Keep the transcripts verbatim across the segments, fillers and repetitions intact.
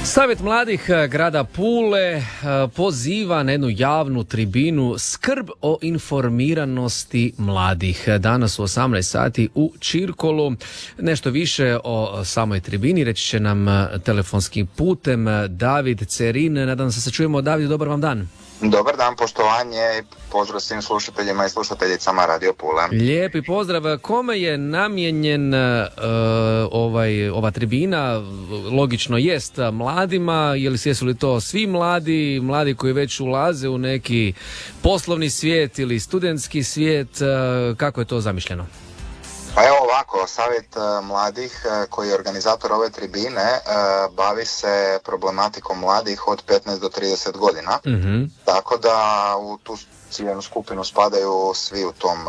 Savjet mladih grada Pule poziva na jednu javnu tribinu skrb o informiranosti mladih. Danas u osamnaest sati u Čirkolu. Nešto više o samoj tribini reći će nam telefonskim putem David Cerin. Nadam se se čujemo. David, dobar vam dan. Dobar dan, poštovanje i pozdrav svim slušateljima i slušateljicama Radio Pule. Lijepi pozdrav. Kome je namijenjen uh, ovaj, ova tribina? Logično jest mladima, je li, jesu li to svi mladi, mladi koji već ulaze u neki poslovni svijet ili studentski svijet, uh, kako je to zamišljeno? Pa evo ovako, Savjet mladih koji je organizator ove tribine bavi se problematikom mladih od petnaest do trideset godina, mm-hmm. tako da u tu ciljenu skupinu spadaju svi u tom,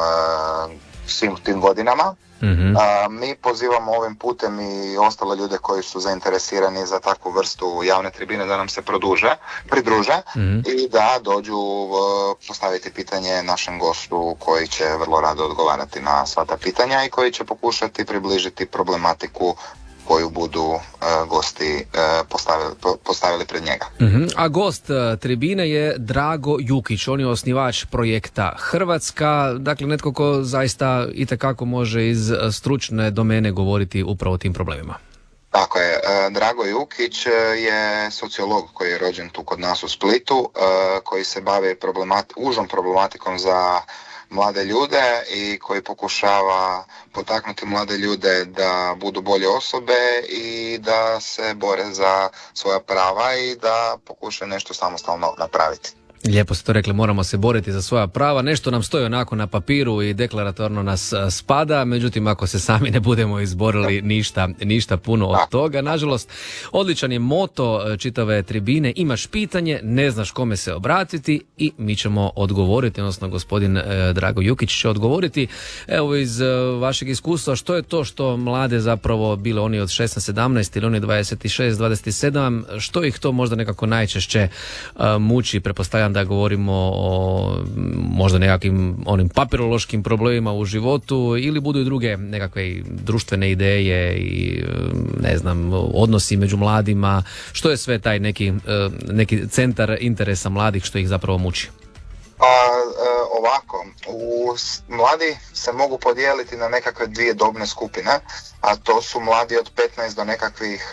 svim tim godinama. Mm-hmm. A, mi pozivamo ovim putem i ostale ljude koji su zainteresirani za takvu vrstu javne tribine da nam se produže, pridruže mm-hmm. i da dođu uh, postaviti pitanje našem gostu koji će vrlo rado odgovarati na sva ta pitanja i koji će pokušati približiti problematiku koju budu uh, gosti uh, postavili, postavili pred njega. Mm-hmm. A gost uh, tribine je Drago Jukić, on je osnivač projekta Hrvatska, dakle netko ko zaista itekako može iz stručne domene govoriti upravo o tim problemima. Tako je, uh, Drago Jukić je sociolog koji je rođen tu kod nas u Splitu, uh, koji se bavi problemati- užom problematikom za mlade ljude i koji pokušava potaknuti mlade ljude da budu bolje osobe i da se bore za svoja prava i da pokušaju nešto samostalno napraviti. Lijepo ste to rekli, moramo se boriti za svoja prava. Nešto nam stoji onako na papiru i deklaratorno nas spada, međutim ako se sami ne budemo izborili ništa, ništa puno od toga. Nažalost, odličan je moto čitave tribine, imaš pitanje, ne znaš kome se obratiti i mi ćemo odgovoriti, odnosno gospodin eh, Drago Jukić će odgovoriti. Evo iz eh, vašeg iskustva, što je to što mlade zapravo, bile oni od šesnaest sedamnaest ili oni dvadeset šest dvadeset sedam, što ih to možda nekako najčešće eh, muči? Pretpostavljam da govorimo o možda nekakvim onim papirološkim problemima u životu ili budu i druge nekakve društvene ideje i ne znam, odnosi među mladima. Što je sve taj neki, neki centar interesa mladih što ih zapravo muči? Pa ovako, u mladi se mogu podijeliti na nekakve dvije dobne skupine, a to su mladi od petnaest do nekakvih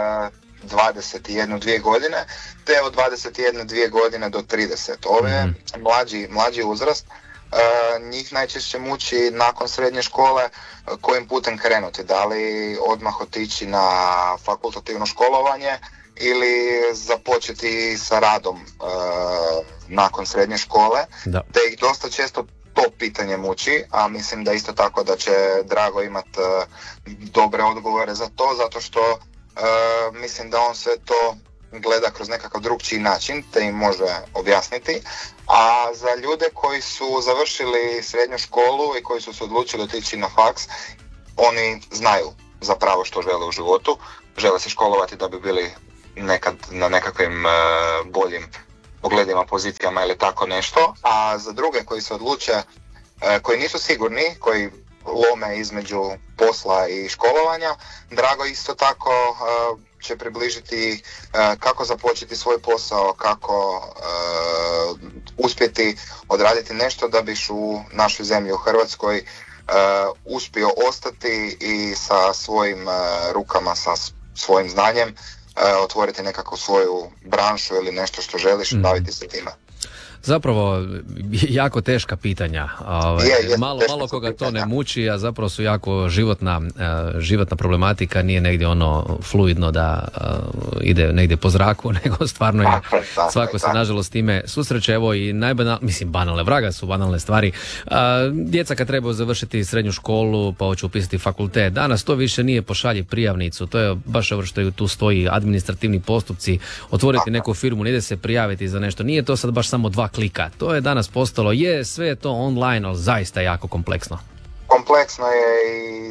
dvadeset jedan dvije godine, te od dvadeset jedan dvije godine do trideset. Ove mm. mlađi, mlađi uzrast, uh, njih najčešće muči nakon srednje škole uh, kojim putem krenuti. Da li odmah otići na fakultativno školovanje ili započeti sa radom uh, nakon srednje škole. Da. Te ih dosta često to pitanje muči, a mislim da isto tako da će Drago imati uh, dobre odgovore za to, zato što Uh, mislim da on sve to gleda kroz nekakav drugčiji način, te im može objasniti. A za ljude koji su završili srednju školu i koji su se odlučili otići na faks, oni znaju zapravo što žele u životu, žele se školovati da bi bili nekad na nekakvim uh, boljim pogledima, pozicijama ili tako nešto. A za druge koji se odluče, uh, koji nisu sigurni, koji lome između posla i školovanja, Drago isto tako uh, će približiti uh, kako započeti svoj posao, kako uh, uspjeti odraditi nešto da biš u našoj zemlji, u Hrvatskoj, uh, uspio ostati i sa svojim uh, rukama, sa svojim znanjem uh, otvoriti nekakvu svoju branšu ili nešto što želiš mm. baviti se time. Zapravo jako teška pitanja. Ovaj, je, je, malo, malo koga to ne muči, a zapravo su jako životna, uh, životna problematika, nije negdje ono fluidno da uh, ide negdje po zraku, nego stvarno je, svako se nažalost time susreće. Evo i najbanal, mislim banalne, vraga su banalne stvari. Uh, djeca kad trebaju završiti srednju školu pa hoće upisati fakultet, danas to više nije pošalji prijavnicu, to je baš ovo što tu stoji, administrativni postupci, otvoriti neku firmu, ne ide se prijaviti za nešto, nije to sad baš samo dva klika. To je danas postalo, je, sve je to online, ali zaista jako kompleksno. Kompleksno je i e,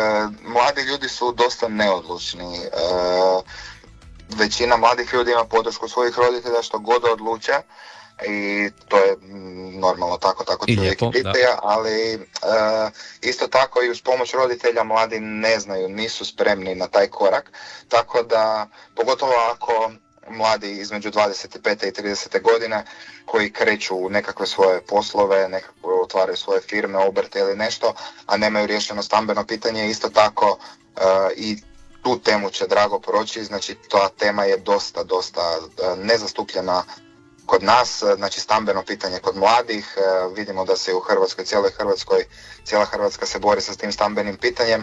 mladi ljudi su dosta neodlučni. E, većina mladih ljudi ima podršku svojih roditelja što god odluče, i to je mm, normalno tako, tako će uvijek lijepo, biti, ali e, isto tako i uz pomoć roditelja mladi ne znaju, nisu spremni na taj korak, tako da pogotovo ako mladi između dvadeset pet i trideset godine koji kreću u nekakve svoje poslove, nekako otvaraju svoje firme, obrte ili nešto, a nemaju riješeno stambeno pitanje, isto tako e, i tu temu će Drago proći, znači ta tema je dosta, dosta e, nezastupljena kod nas, znači stambeno pitanje kod mladih, e, vidimo da se u Hrvatskoj, cijeloj Hrvatskoj, cijela Hrvatska se bori sa tim stambenim pitanjem,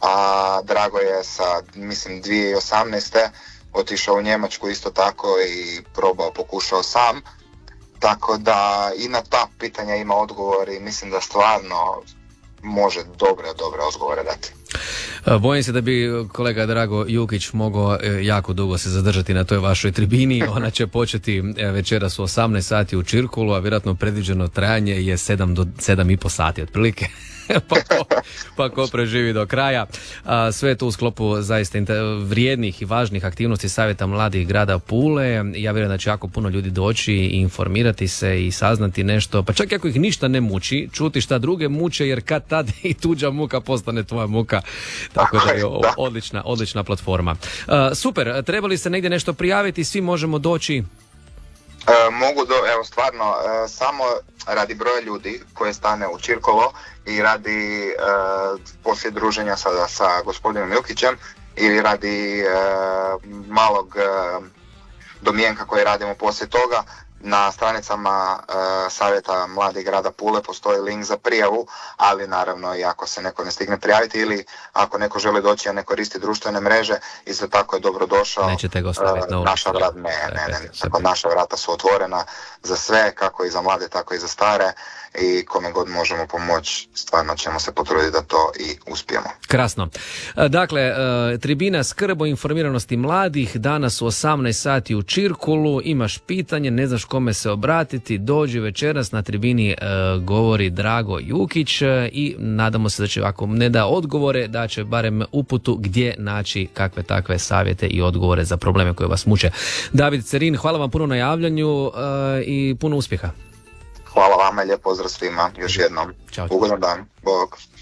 a Drago je sa, mislim, dvije tisuće osamnaeste otišao u Njemačku isto tako i probao, pokušao sam, tako da i na ta pitanja ima odgovor i mislim da stvarno može dobre, dobre odgovore dati. Bojim se da bi kolega Drago Jukić mogao jako dugo se zadržati na toj vašoj tribini. Ona će početi večeras u osamnaest sati u Čirkulu, a vjerojatno predviđeno trajanje je sedam do sedam i pol sati otprilike. pa, ko, pa ko preživi do kraja. A, sve to u sklopu zaista vrijednih i važnih aktivnosti Savjeta mladih grada Pule. Ja vjerujem da će jako puno ljudi doći i informirati se i saznati nešto, pa čak i ako ih ništa ne muči, čuti šta druge muče, jer kad tad i tuđa muka postane tvoja muka. Tako da je odlična, odlična platforma. A, super, trebali ste negdje nešto prijaviti, svi možemo doći. E, mogu do, evo stvarno, e, samo radi broja ljudi koje stane u Čirkovo i radi e, poslije druženja sa, sa gospodinom Jukićem ili radi e, malog e, domjenka koji radimo poslije toga, na stranicama e, Savjeta mladih grada Pule postoji link za prijavu, ali naravno i ako se neko ne stigne prijaviti ili ako neko želi doći a ne koristi društvene mreže, isto tako je dobro došao. Nećete ga ostaviti na ulicu. Naša vrata, ne, ne, ne, tako naša vrata su otvorena za sve, kako i za mlade, tako i za stare, i kome god možemo pomoći, stvarno ćemo se potruditi da to i uspijemo. Krasno. Dakle, tribina skrb o informiranosti mladih, danas u osamnaest sati u Čirkulu. Imaš pitanje, ne znaš kome se obratiti, dođi večeras, na tribini govori Drago Jukić i nadamo se da će, ako ne da odgovore, da će barem uputu gdje naći kakve takve savjete i odgovore za probleme koje vas muče. David Cerin, hvala vam puno na javljanju i puno uspjeha. Hvala vama i lijep pozdrav svima još jednom. Ćao. Ugodan dan. Bog.